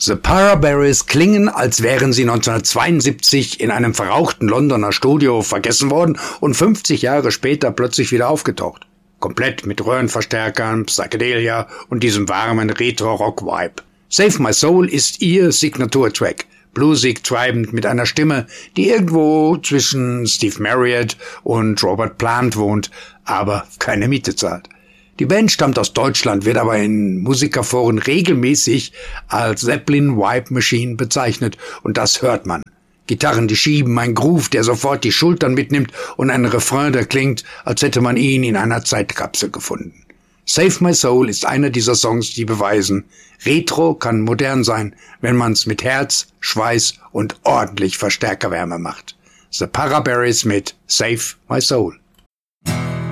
The Paraberries klingen, als wären sie 1972 in einem verrauchten Londoner Studio vergessen worden und 50 Jahre später plötzlich wieder aufgetaucht. Komplett mit Röhrenverstärkern, Psychedelia und diesem warmen Retro-Rock-Vibe. Save My Soul ist ihr Signaturtrack. Bluesig, treibend, mit einer Stimme, die irgendwo zwischen Steve Marriott und Robert Plant wohnt, aber keine Miete zahlt. Die Band stammt aus Deutschland, wird aber in Musikerforen regelmäßig als Zeppelin Vibe Machine bezeichnet und das hört man. Gitarren, die schieben, ein Groove, der sofort die Schultern mitnimmt und ein Refrain, der klingt, als hätte man ihn in einer Zeitkapsel gefunden. Save My Soul ist einer dieser Songs, die beweisen, Retro kann modern sein, wenn man's mit Herz, Schweiß und ordentlich Verstärkerwärme macht. The Paraberries mit Save My Soul.